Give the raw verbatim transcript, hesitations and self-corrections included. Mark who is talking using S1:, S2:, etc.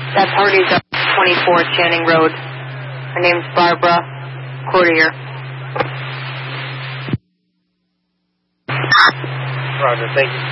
S1: That's Hardy's up twenty-four Channing Road. Her name's Barbara Courtier.
S2: Roger, thank you.